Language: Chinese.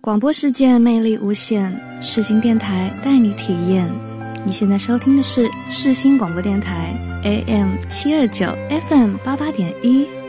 广播世界魅力无限，世新电台带你体验。你现在收听的是世新广播电台 AM 729 FM 88.1